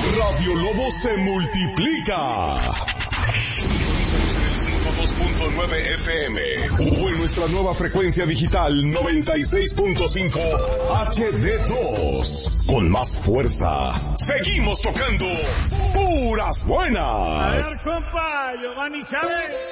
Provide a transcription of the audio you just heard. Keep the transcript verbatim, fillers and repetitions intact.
Radio Lobo se multiplica. Sintonízanos en el ciento dos punto nueve F M o en nuestra nueva frecuencia digital noventa y seis punto cinco H D dos. Con más fuerza, seguimos tocando puras buenas. A ver, compa, Giovanni Chávez.